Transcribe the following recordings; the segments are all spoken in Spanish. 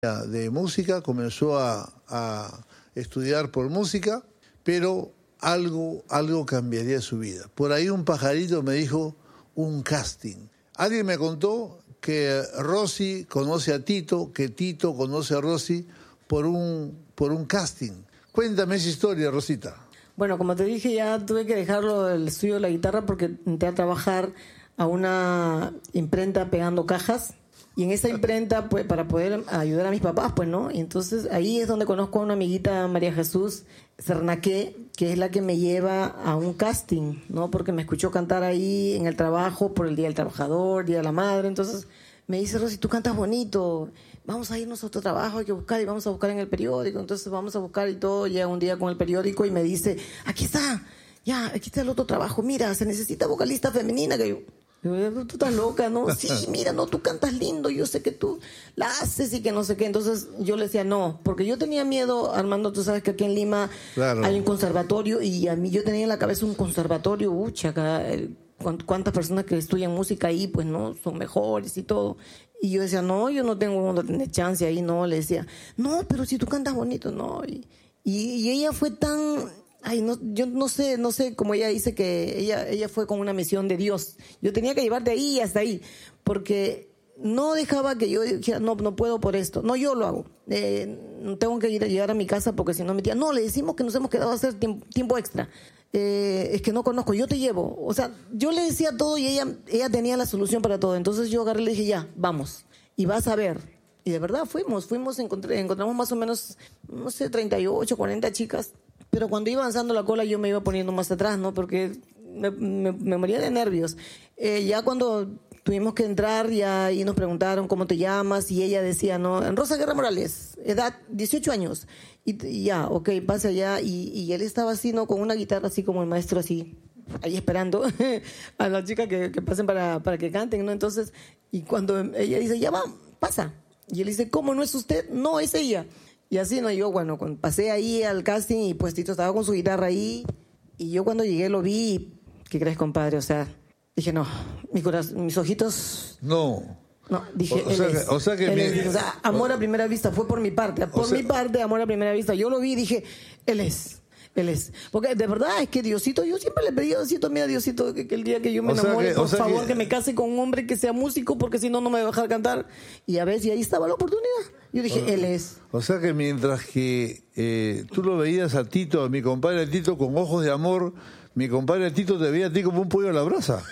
de música, comenzó a estudiar por música, pero algo cambiaría su vida. Por ahí un pajarito me dijo un casting. Alguien me contó que Rosy conoce a Tito, que Tito conoce a Rosy por un casting. Cuéntame esa historia, Rosita. Bueno, como te dije, ya tuve que dejarlo el estudio de la guitarra porque entré a trabajar a una imprenta pegando cajas. Y en esa imprenta, pues, para poder ayudar a mis papás, pues, ¿no? Y entonces ahí es donde conozco a una amiguita, María Jesús Cernaqué, que es la que me lleva a un casting, ¿no? Porque me escuchó cantar ahí en el trabajo por el Día del Trabajador, Día de la Madre. Entonces me dice, Rosy, tú cantas bonito, vamos a irnos a otro trabajo, hay que buscar y vamos a buscar en el periódico. Entonces vamos a buscar y todo. Llega un día con el periódico y me dice, aquí está el otro trabajo, mira, se necesita vocalista femenina. Que yo, tú estás loca, ¿no? Sí, mira, no, tú cantas lindo, yo sé que tú la haces y que no sé qué. Entonces yo le decía no, porque yo tenía miedo, Armando, tú sabes que aquí en Lima hay un conservatorio y a mí yo tenía en la cabeza un conservatorio, acá, cuántas personas que estudian música ahí, pues no, son mejores y todo. Y yo decía, no, yo no tengo chance ahí, no, le decía, no, pero si tú cantas bonito, no. Y ella fue tan... Ay, no, yo no sé, como ella dice que ella fue con una misión de Dios. Yo tenía que llevar de ahí hasta ahí, porque no dejaba que yo dijera, no puedo por esto. No, yo lo hago. Tengo que llegar a mi casa porque si no mi tía, no, le decimos que nos hemos quedado a hacer tiempo extra. Es que no conozco, yo te llevo. O sea, yo le decía todo y ella tenía la solución para todo. Entonces yo agarré y le dije, ya, vamos. Y vas a ver. Y de verdad encontramos más o menos, no sé, 38, 40 chicas. Pero cuando iba avanzando la cola yo me iba poniendo más atrás, ¿no? Porque me moría de nervios. Ya cuando tuvimos que entrar y nos preguntaron cómo te llamas y ella decía, ¿no? Rosa Guerra Morales, edad 18 años. Y ya, ok, pase allá. Y él estaba así, ¿no? Con una guitarra así como el maestro así, ahí esperando a las chicas que pasen para que canten, ¿no? Entonces, y cuando ella dice, ya va, pasa. Y él dice, ¿cómo no es usted? No, es ella. Y así, ¿no? Yo, bueno, pasé ahí al casting y pues Tito estaba con su guitarra ahí. Y yo cuando llegué lo vi. ¿Qué crees, compadre? O sea, dije, no, mis ojitos... No, dije, o sea que amor a primera vista, fue por mi parte. Mi parte, amor a primera vista. Yo lo vi y dije, Él es. Porque de verdad es que Diosito, yo siempre le pedí a Diosito, mira Diosito, que el día que yo me enamore, por favor, que me case con un hombre que sea músico, porque si no, no me va a dejar cantar. Y a ver si ahí estaba la oportunidad. Yo dije, Él es. O sea que mientras que tú lo veías a Tito, a mi compadre Tito, con ojos de amor, mi compadre Tito te veía a ti como un pollo a la brasa.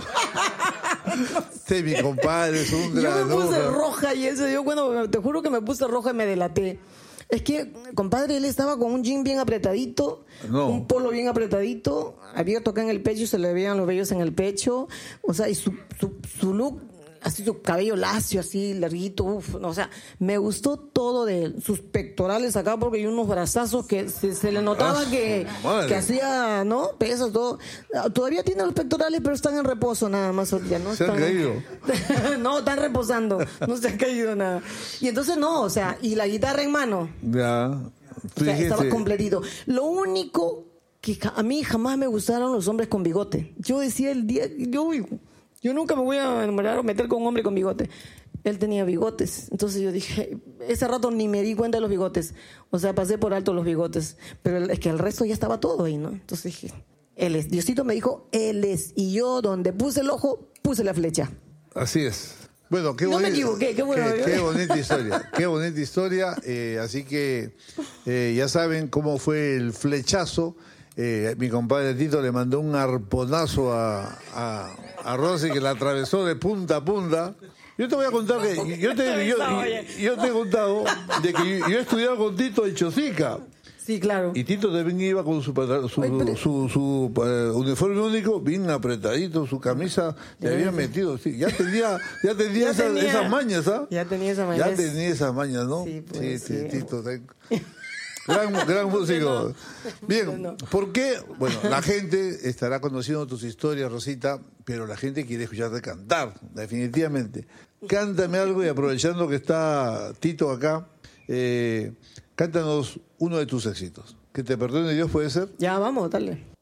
Sí, mi compadre es un gran... Yo me puse roja y te juro que me puse roja y me delaté. Es que, compadre, él estaba con un jean bien apretadito, un polo bien apretadito, abierto acá en el pecho y se le veían los vellos en el pecho. O sea, y su look, así su cabello lacio, así larguito, o sea, me gustó todo de él. Sus pectorales acá, porque hay unos brazazos que se le notaba que hacía, ¿no? Pesas, todo. Todavía tiene los pectorales, pero están en reposo nada más ahorita, ¿no? Se han caído. No, están reposando, no se ha caído nada. Y entonces no, o sea, y la guitarra en mano. Ya. O sea, estaba completito. Lo único que a mí jamás me gustaron los hombres con bigote. Yo decía yo nunca me voy a enamorar o meter con un hombre con bigote. Él tenía bigotes. Entonces yo dije, ese rato ni me di cuenta de los bigotes. O sea, pasé por alto los bigotes. Pero es que el resto ya estaba todo ahí, ¿no? Entonces dije, Él es. Diosito me dijo, Él es. Y yo, donde puse el ojo, puse la flecha. Así es. Bueno, no me equivoqué, qué bueno. Qué bonita historia, qué bonita historia. Así que ya saben cómo fue el flechazo. Mi compadre Tito le mandó un arponazo a Rosy que la atravesó de punta a punta. Yo te voy a contar que yo te he contado de que yo he estudiado con Tito en Chosica. Sí, claro. Y Tito también iba con su uniforme único, bien apretadito, su camisa le había metido. Sí, ya tenía esas mañas, ¿ah? Ya tenía esas mañas. Ya tenía esas mañas, ¿no? Sí, pues, sí. Tito. Gran músico. Bien, ¿por qué? Bueno, la gente estará conociendo tus historias, Rosita, pero la gente quiere escucharte cantar, definitivamente. Cántame algo y aprovechando que está Tito acá, cántanos uno de tus éxitos. Que te perdone Dios, ¿puede ser? Ya, vamos, dale.